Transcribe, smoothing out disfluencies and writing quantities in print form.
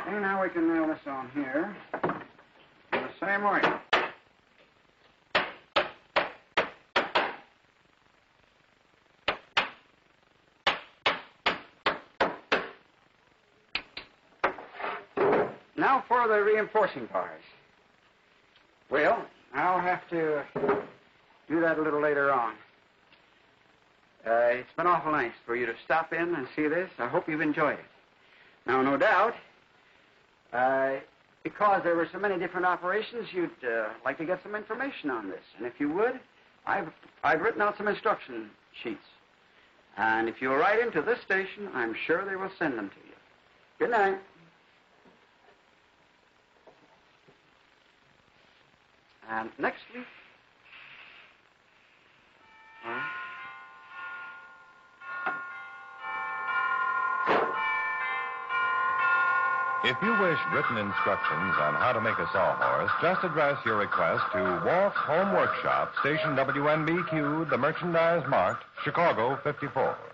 Okay, now we can nail this on here in the same way. Now for the reinforcing bars. Well, I'll have to do that a little later on. It's been awful nice for you to stop in and see this. I hope you've enjoyed it. Now, no doubt, because there were so many different operations, you'd like to get some information on this. And if you would, I've written out some instruction sheets. And if you'll write into this station, I'm sure they will send them to you. Good night. And next week... If you wish written instructions on how to make a sawhorse, just address your request to Wolf's Home Workshop, Station WNBQ, the Merchandise Mart, Chicago 54.